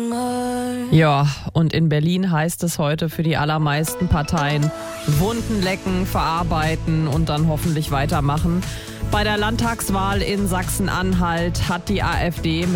Ja, und in Berlin heißt es heute für die allermeisten Parteien Wunden lecken, verarbeiten und dann hoffentlich weitermachen. Bei der Landtagswahl in Sachsen-Anhalt hat die AfD